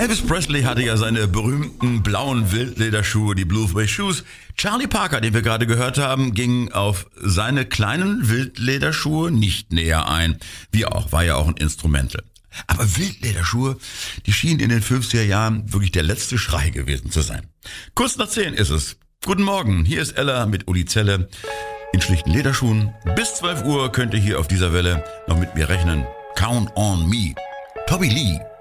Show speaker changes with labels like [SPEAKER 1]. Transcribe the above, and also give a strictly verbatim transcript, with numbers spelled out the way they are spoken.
[SPEAKER 1] Elvis Presley hatte ja seine berühmten blauen Wildlederschuhe, die Blue Suede Shoes. Charlie Parker, den wir gerade gehört haben, ging auf seine kleinen Wildlederschuhe nicht näher ein. Wie auch, war ja auch ein Instrumental. Aber Wildlederschuhe, die schienen in den fünfziger Jahren wirklich der letzte Schrei gewesen zu sein. Kurz nach zehn ist es. Guten Morgen, hier ist Ella mit Uli Zelle in schlichten Lederschuhen. Bis zwölf Uhr könnt ihr hier auf dieser Welle noch mit mir rechnen. Count on me. Tommy Lee.